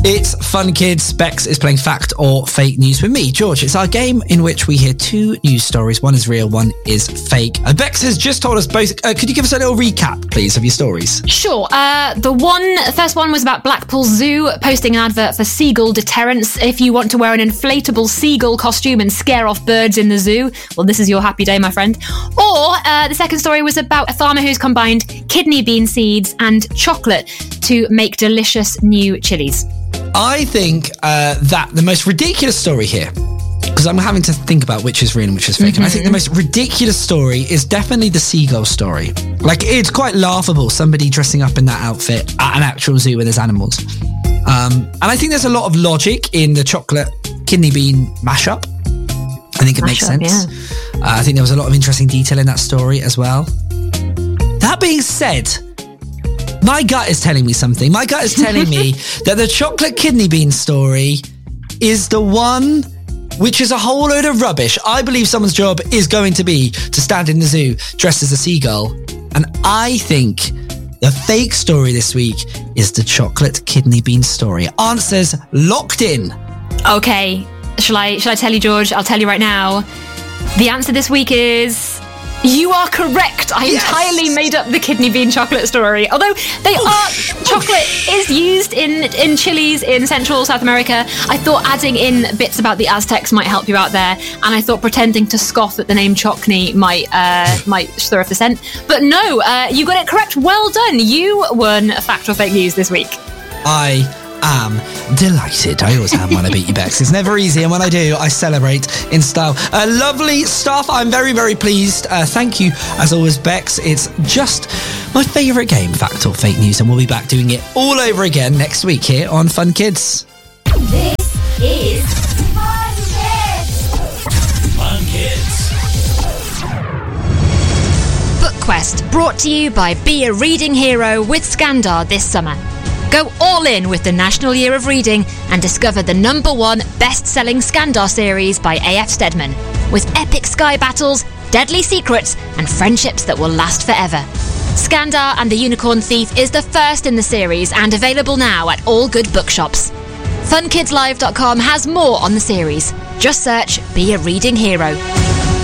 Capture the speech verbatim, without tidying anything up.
It's Fun Kids. Bex is playing Fact or Fake News with me, George. It's our game in which we hear two news stories. One is real, one is fake. And Bex has just told us both. Uh, could you give us a little recap, please, of your stories? Sure. Uh, the one, first one was about Blackpool Zoo posting an advert for seagull deterrence. If you want to wear an inflatable seagull costume and scare off birds in the zoo, well, this is your happy day, my friend. Or uh, the second story was about a farmer who's combined kidney bean seeds and chocolate to make delicious new chilies. I think uh, that the most ridiculous story here, because I'm having to think about which is real and which is fake, mm-hmm. and I think the most ridiculous story is definitely the seagull story. Like, it's quite laughable, somebody dressing up in that outfit at an actual zoo where there's animals. Um, and I think there's a lot of logic in the chocolate kidney bean mashup. I think it Mash makes up, sense. Yeah. Uh, I think there was a lot of interesting detail in that story as well. That being said, my gut is telling me something. My gut is telling me that the chocolate kidney bean story is the one which is a whole load of rubbish. I believe someone's job is going to be to stand in the zoo dressed as a seagull. And I think the fake story this week is the chocolate kidney bean story. Answers locked in. Okay. Shall I, shall I tell you, George? I'll tell you right now. The answer this week is... You are correct. I yes! entirely made up the kidney bean chocolate story. Although they Oosh, are, chocolate oosh. is used in, in chilies in Central South America. I thought adding in bits about the Aztecs might help you out there. And I thought pretending to scoff at the name Chocney might uh, might stir up the scent. But no, uh, you got it correct. Well done. You won a Fact or Fake News this week. I... am delighted. I always am when I beat you, Bex. It's never easy, and when I do, I celebrate in style. Uh, lovely stuff. I'm very, very pleased. Uh, thank you, as always, Bex. It's just my favourite game, Fact or Fake News, and we'll be back doing it all over again next week here on Fun Kids. This is Fun Kids. Fun Kids. BookQuest, brought to you by Be a Reading Hero with Scandar this summer. Go all in with the National Year of Reading and discover the number one best-selling Scandar series by A F Stedman, with epic sky battles, deadly secrets, and friendships that will last forever. Scandar and the Unicorn Thief is the first in the series and available now at all good bookshops. fun kids live dot com has more on the series. Just search Be a Reading Hero.